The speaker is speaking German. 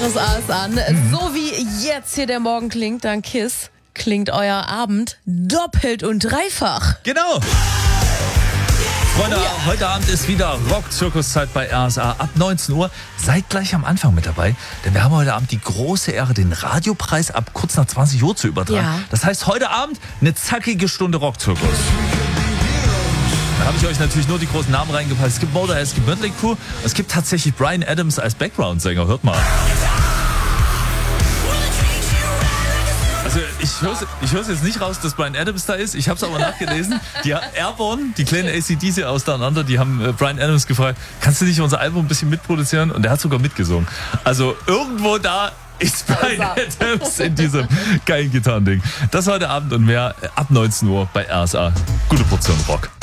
RSA ist an. So wie jetzt hier der Morgen klingt, dank KISS, klingt euer Abend doppelt und dreifach. Genau. Freunde, heute Abend ist wieder Rock-Zirkuszeit bei RSA ab 19 Uhr. Seid gleich am Anfang mit dabei, denn wir haben heute Abend die große Ehre, den Radiopreis ab kurz nach 20 Uhr zu übertragen. Ja. Das heißt, heute Abend eine zackige Stunde Rock-Zirkus. Da habe ich euch natürlich nur die großen Namen reingepackt. Es gibt Motorhead, es gibt Mötley Crüe, es gibt tatsächlich Bryan Adams als Background-Sänger. Hört mal. Also ich höre jetzt nicht raus, dass Bryan Adams da ist. Ich habe es aber nachgelesen. Die Airborne, die kleine AC/DC aus Down Under, die haben Bryan Adams gefragt, kannst du nicht unser Album ein bisschen mitproduzieren? Und der hat sogar mitgesungen. Also irgendwo da ist Bryan Adams in diesem geilen Gitarrending. Das heute Abend und mehr ab 19 Uhr bei RSA. Gute Portion Rock.